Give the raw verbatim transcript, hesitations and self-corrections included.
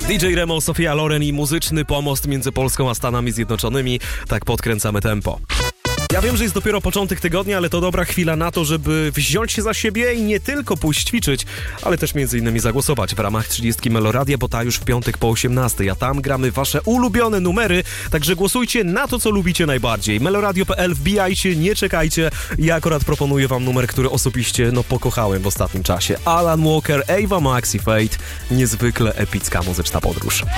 D J Remo, Sofia Loren i muzyczny pomost między Polską a Stanami Zjednoczonymi. Tak podkręcamy tempo. Ja wiem, że jest dopiero początek tygodnia, ale to dobra chwila na to, żeby wziąć się za siebie i nie tylko pójść ćwiczyć, ale też między innymi zagłosować w ramach trzydziestki Meloradia, bo ta już w piątek po osiemnastej, a tam gramy wasze ulubione numery, także głosujcie na to, co lubicie najbardziej. meloradio kropka p l, wbijajcie, nie czekajcie. Ja akurat proponuję wam numer, który osobiście, no, pokochałem w ostatnim czasie. Alan Walker, Ava Max i Fate. Niezwykle epicka muzyczna podróż.